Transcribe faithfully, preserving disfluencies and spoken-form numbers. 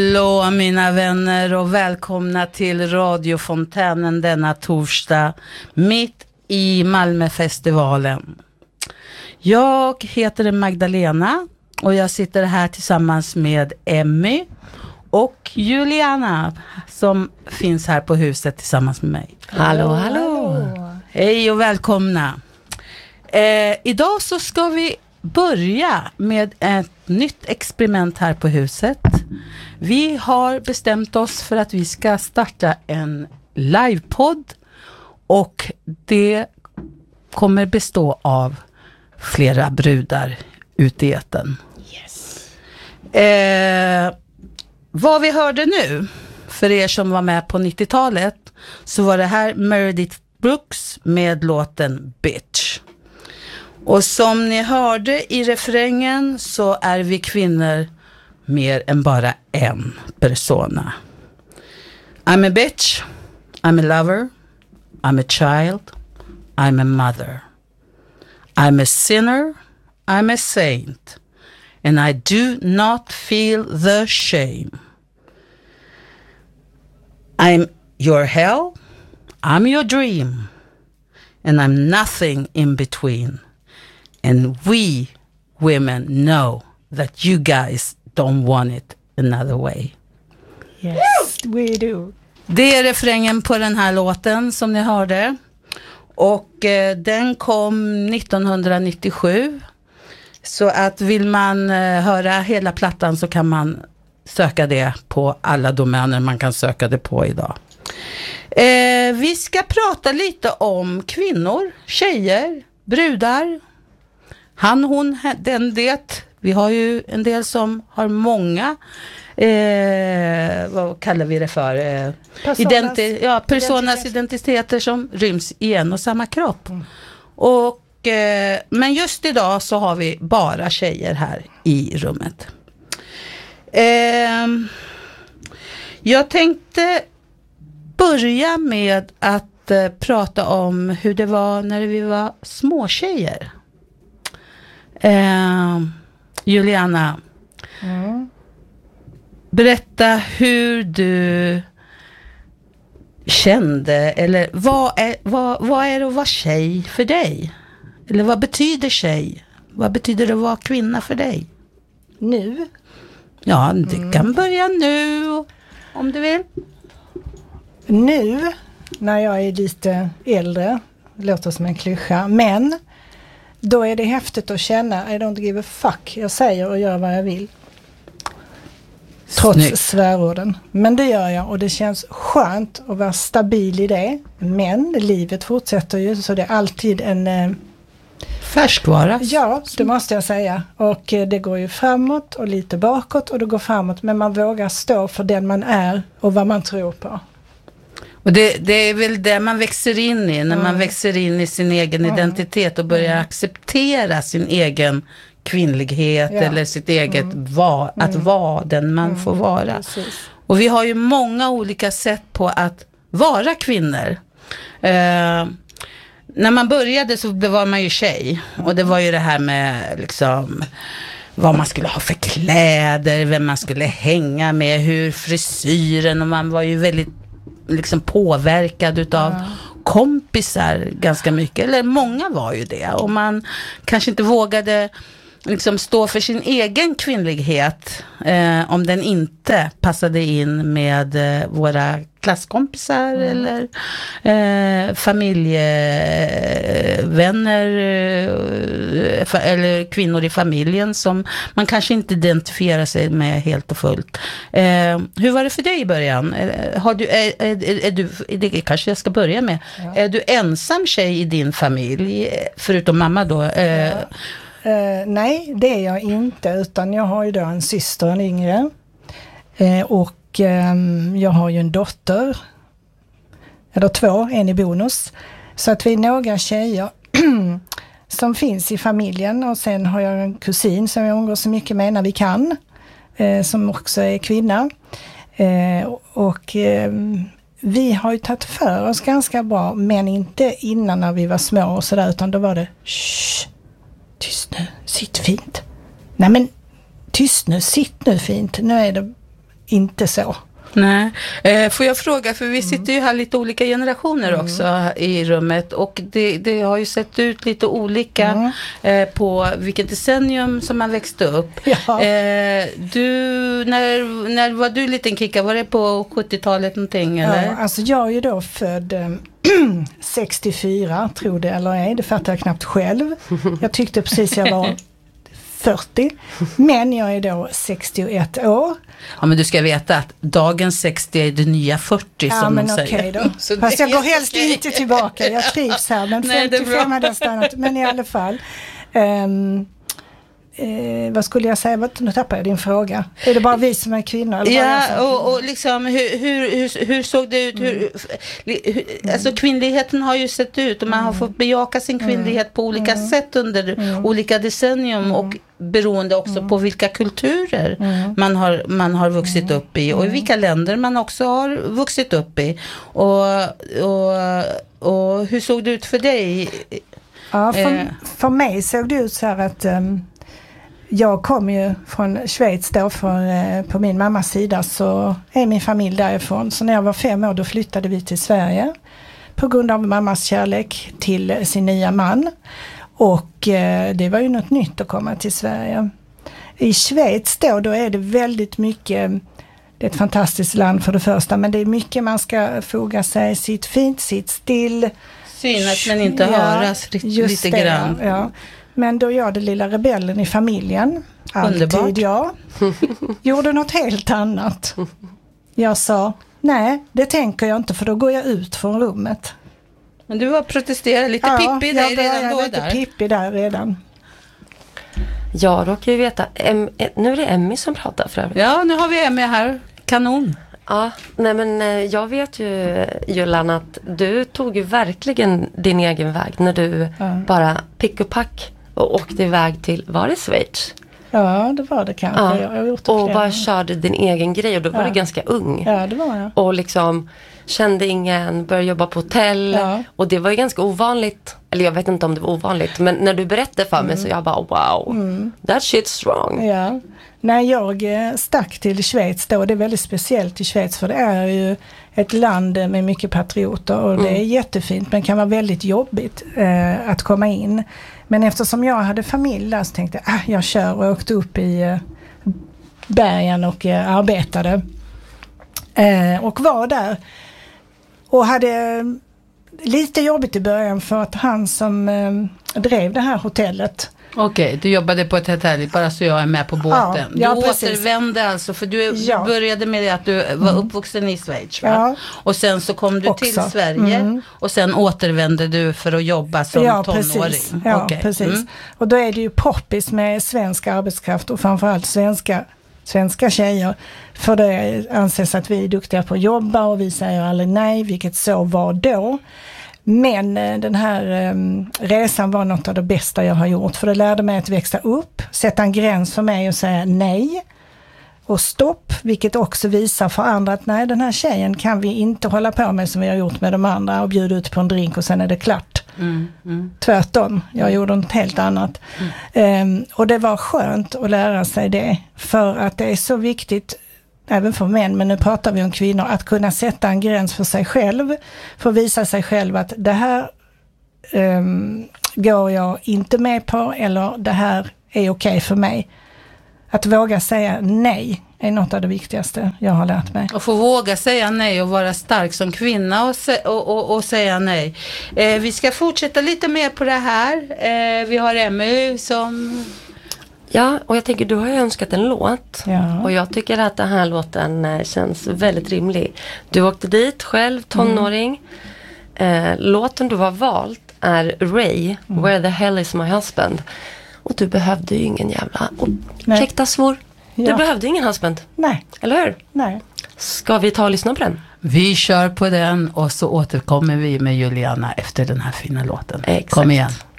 Hallå mina vänner och välkomna till radiofontänen denna torsdag mitt i Malmöfestivalen. Jag heter Magdalena och jag sitter här tillsammans med Emmy och Juliana som finns här på huset tillsammans med mig. Hallå, hallå. Hej och välkomna. Eh, idag så ska vi börja med ett nytt experiment här på huset. Vi har bestämt oss för att vi ska starta en livepodd och det kommer bestå av flera brudar ute i etern. Yes. Eh, vad vi hörde nu, för er som var med på nittiotalet, så var det här Meredith Brooks med låten Bitch. Och som ni hörde i refrängen så är vi kvinnor mer än bara en persona. I'm a bitch, I'm a lover, I'm a child, I'm a mother. I'm a sinner, I'm a saint, and I do not feel the shame. I'm your hell, I'm your dream, and I'm nothing in between. And we women know that you guys don't want it another way. Yes, we do. Det är refrängen på den här låten som ni hörde. Och eh, den kom nittonhundranittiosju. Så att vill man eh, höra hela plattan så kan man söka det på alla domäner man kan söka det på idag. Eh, vi ska prata lite om kvinnor, tjejer, brudar. Han, hon, den, det. Vi har ju en del som har många, eh, vad kallar vi det för? Eh, personas, identi- ja, personas identitet. identiteter som ryms i en och samma kropp. Mm. Och, eh, men just idag så har vi bara tjejer här i rummet. Eh, jag tänkte börja med att eh, prata om hur det var när vi var små tjejer. Eh, Juliana, mm. berätta hur du kände, eller vad är, vad, vad är det att vara tjej för dig? Eller vad betyder tjej? Vad betyder det att vara kvinna för dig? Nu? Ja, du mm. kan börja nu om du vill. Nu, när jag är lite äldre, låter som en klyscha, men då är det häftigt att känna I don't give a fuck. Jag säger och gör vad jag vill. Trots Snyggt. svärorden. Men det gör jag och det känns skönt att vara stabil i det. Men livet fortsätter ju så det är alltid en... Eh, färskvara. Ja, det måste jag säga. Och eh, det går ju framåt och lite bakåt och det går framåt. Men man vågar stå för den man är och vad man tror på. Och det, det är väl det man växer in i, när mm. man växer in i sin egen mm. identitet och börjar mm. acceptera sin egen kvinnlighet ja. eller sitt eget mm. va, att mm. vara den man mm. får vara. Precis. Och vi har ju många olika sätt på att vara kvinnor. Eh, när man började så var man ju tjej och det var ju det här med liksom vad man skulle ha för kläder, vem man skulle hänga med, hur frisyren, och man var ju väldigt liksom påverkad utav ja. kompisar ganska mycket, eller många var ju det, och man kanske inte vågade liksom stå för sin egen kvinnlighet eh, om den inte passade in med eh, våra klasskompisar mm. eller eh, familjevänner eh, fa- eller kvinnor i familjen som man kanske inte identifierar sig med helt och fullt. Eh, hur var det för dig i början? Eh, har du, är, är, är du, det kanske jag ska börja med. Ja. Är du ensam tjej i din familj, förutom mamma då? Eh, ja. Uh, nej, det är jag inte, utan jag har ju då en syster, en yngre, uh, och um, jag har ju en dotter, eller två, en i bonus, så att vi är några tjejer som finns i familjen, och sen har jag en kusin som jag umgås så mycket med när vi kan, uh, som också är kvinna, uh, och uh, vi har ju tagit för oss ganska bra, men inte innan när vi var små och sådär, utan då var det shh, tyst nu, sitt fint. Nej men, tyst nu, sitt nu fint. Nu är det inte så. Nej. Eh, får jag fråga, för vi sitter ju här lite olika generationer mm. också i rummet, och det, det har ju sett ut lite olika mm. eh, på vilket decennium som man växte upp. Ja. Eh, du, när, när var du liten, Kika? Var det på sjuttiotalet någonting? Eller? Ja, alltså jag är ju då född eh, sextiofyra, tror det eller ej, det fattar jag knappt själv. Jag tyckte precis jag var fyrtio, men jag är då sextioett år. Ja, men du ska veta att dagens sextio är det nya fyrtio, ja, som men de okej säger. Då. Så fast jag går helst okay. inte tillbaka, jag trivs här, men Nej, femtiofem hade jag stannat, men i alla fall. Um, Eh, vad skulle jag säga? Nu tappar jag din fråga. Är det bara vi som är kvinnor? Eller ja, och, och liksom hur, hur, hur, hur såg det ut? Hur, hur, alltså kvinnligheten har ju sett ut, och man har fått bejaka sin kvinnlighet mm. på olika mm. sätt under mm. olika decennium mm. och beroende också mm. på vilka kulturer mm. man, har, man har vuxit mm. upp i, och i vilka länder man också har vuxit upp i. Och, och, och hur såg det ut för dig? Ja, för, eh. för mig såg det ut så här att um, jag kom ju från Schweiz då, för, eh, på min mammas sida så är min familj därifrån. Så när jag var fem år då flyttade vi till Sverige på grund av mammas kärlek till sin nya man. Och eh, det var ju något nytt att komma till Sverige. I Schweiz då, då är det väldigt mycket, det är ett fantastiskt land för det första, men det är mycket man ska foga sig, sitt fint, sitt still. Synas men inte ja, höras lite det, grann. Ja. Men då jag, det lilla rebellen i familjen, alltid Underbart. jag, gjorde något helt annat. Jag sa, nej, det tänker jag inte, för då går jag ut från rummet. Men du har protesterat lite, ja, Pippi där redan då. lite där. Pippi där redan. Jag råkar ju veta, em, nu är det Emmy som pratar för övrigt. Ja, nu har vi Emmy här, kanon. Ja, nej men jag vet ju, Julan, att du tog ju verkligen din egen väg när du mm. bara pick och pack och åkte iväg till, var det Schweiz? Ja, det var det kanske. Ja. Jag har gjort det och flera. bara körde din egen grej, och då var ja. du ganska ung. Ja, det var jag. Och liksom kände ingen, började jobba på hotell. Ja. Och det var ju ganska ovanligt. Eller jag vet inte om det var ovanligt, men när du berättade för mig mm. så jag bara, wow, mm. that shit's strong. Ja. När jag stack till Schweiz då, det är väldigt speciellt i Schweiz, för det är ju ett land med mycket patrioter, och mm. det är jättefint, men kan vara väldigt jobbigt eh, att komma in. Men eftersom jag hade familj där så tänkte jag, ah, jag kör, och åkte upp i eh, bergen och eh, arbetade. Eh, och var där. Och hade lite jobbigt i början, för att han som eh, drev det här hotellet. Okej, okay, du jobbade på ett hotell, bara så jag är med på båten. Ja, du ja, återvände alltså, för du ja. började med att du var uppvuxen i Schweiz, va? Ja. Och sen så kom du Också. till Sverige mm. och sen återvände du för att jobba som ja, tonåring. Precis. Ja, okay. precis. Mm. Och då är det ju poppis med svensk arbetskraft, och framförallt svenska, svenska tjejer. För det anses att vi är duktiga på att jobba, och vi säger aldrig nej, vilket så var då. Men den här um, resan var något av det bästa jag har gjort, för det lärde mig att växa upp, sätta en gräns för mig och säga nej och stopp, vilket också visar för andra att nej, den här tjejen kan vi inte hålla på med som vi har gjort med de andra och bjuda ut på en drink och sen är det klart. Mm, mm. Tvärtom, jag mm. gjorde något helt annat. Mm. Um, och det var skönt att lära sig det, för att det är så viktigt även för män, men nu pratar vi om kvinnor, att kunna sätta en gräns för sig själv, för att visa sig själv att det här um, går jag inte med på, eller det här är okej okay för mig. Att våga säga nej är något av det viktigaste jag har lärt mig. Och få våga säga nej och vara stark som kvinna och, se, och, och, och säga nej. Eh, vi ska fortsätta lite mer på det här. Eh, vi har Emmy som... Ja, och jag tänker, du har ju önskat en låt. Ja. Och jag tycker att den här låten känns väldigt rimlig. Du åkte dit själv, tonåring. Mm. Eh, låten du har valt är Ray, mm. Where the hell is my husband? Och du behövde ju ingen jävla... Ursäkta svor. Du ja. behövde ingen husband. Nej. Eller hur? Nej. Ska vi ta och lyssna på den? Vi kör på den, och så återkommer vi med Juliana efter den här fina låten. Exakt. Kom igen.